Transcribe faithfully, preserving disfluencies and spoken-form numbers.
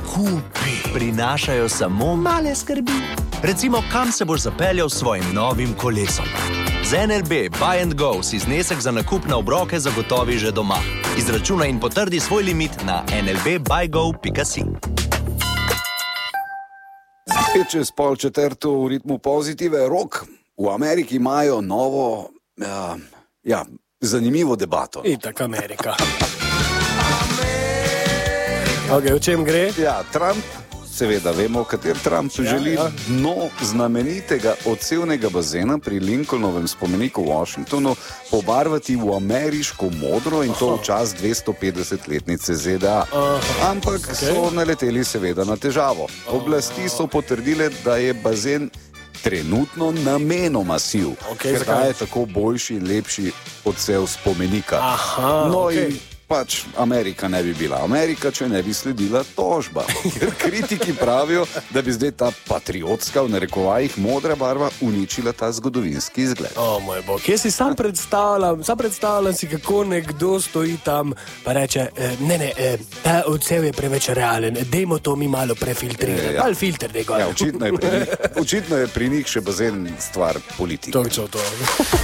nakupi prinašajo samo male skrbi. Recimo, kam se boš zapeljal s svojim novim kolesom. Z N L B Buy and Go si znesek za nakup na obroke zagotovi že doma. Izračunaj in potrdi svoj limit na en el be buy go pika si. Spet čez pol četrto v ritmu pozitive. Rok, v Ameriki imajo novo, ja, ja, zanimivo debato. Itak Amerika. Ok, o čem gre? Ja, Trump, seveda vemo, kater Trump ja, želi ja. dno znamenitega odsevnega bazena pri Lincolnovem spomeniku v Washingtonu pobarvati v ameriško modro in to v čas dvestopetdesetletnice Z D A. Aha. Ampak okay. so naleteli seveda na težavo. Oblasti so potrdile, da je bazen trenutno namenoma siv, okay, ker da je tako boljši in lepši odsev spomenika. Aha, no okay. in pač Amerika ne bi bila Amerika, če ne bi sledila tožba. Ker kritiki pravijo, da bi zdaj ta patriotska, v narekovajih modra barva uničila ta zgodovinski izgled. O moj bog, jaz si sam predstavljam, sam predstavljam si, kako nekdo stoji tam pa reče, ne, ne, ta odsev je preveč realen, dajmo to mi malo prefiltrirati. Ja. Mal filter, da je gore. Ja, očitno je pri njih, očitno je pri njih še bazen stvar politike. Točno to.